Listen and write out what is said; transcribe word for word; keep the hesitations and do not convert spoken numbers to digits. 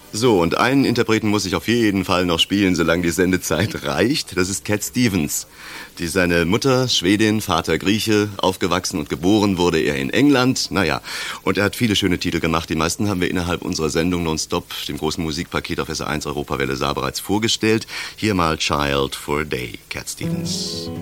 So, und einen Interpreten muss ich auf jeden Fall noch spielen, solange die Sendezeit reicht. Das ist Cat Stevens. Die seine Mutter Schwedin, Vater Grieche, aufgewachsen und geboren wurde er in England. Naja, und er hat viele schöne Titel gemacht. Die meisten haben wir innerhalb unserer Sendung Nonstop, dem großen Musikpaket auf S R eins Europawelle Saar bereits vorgestellt. Hier mal Child for a Day, Cat Stevens.